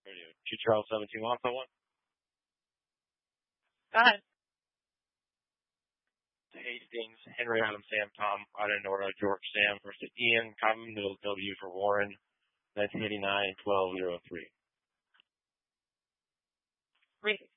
Radio. 2 Charles 17 Alpha 1. Go ahead. Hastings, Henry, Adam, Sam, Tom, Ida, Nora, George, Sam, versus Ian, Common, Middle, W for Warren, 1989, 1203. Read.